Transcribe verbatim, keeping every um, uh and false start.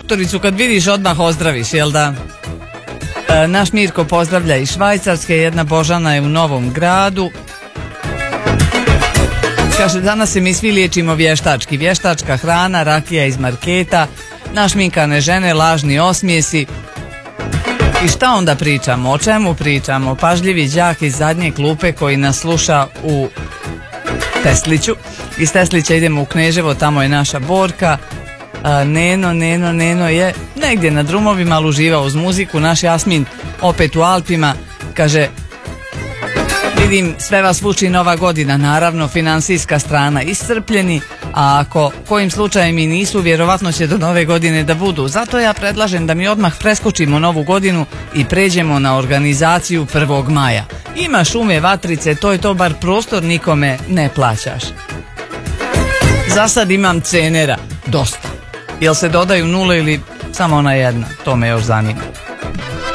doktoricu kad vidiš odmah ozdraviš, jel da? E, naš Mirko pozdravlja iz Švajcarske, jedna Božana je u Novom Gradu. Kaže, danas se mi svi liječimo vještački, vještačka hrana, rakija iz marketa, našminkane žene, lažni osmijesi. I šta onda pričamo? O čemu pričamo? Pažljivi đak iz zadnje klupe koji nas sluša u Tesliću. Iz Teslića idemo u Kneževo, tamo je naša Borka. A, Neno, Neno, Neno je negdje na drumovima, ali uživa uz muziku. Naš Jasmin opet u Alpima. Kaže, vidim, sve vas vuči nova godina, naravno financijska strana iscrpljeni, a ako kojim slučajem i nisu, vjerovatno će do nove godine da budu. Zato ja predlažem da mi odmah preskočimo novu godinu i pređemo na organizaciju prvog maja. Ima šume, vatrice, to je to, bar prostor nikome ne plaćaš. Za sad imam cenera, dosta. Jel se dodaju nule ili samo ona jedna? To me još zanima.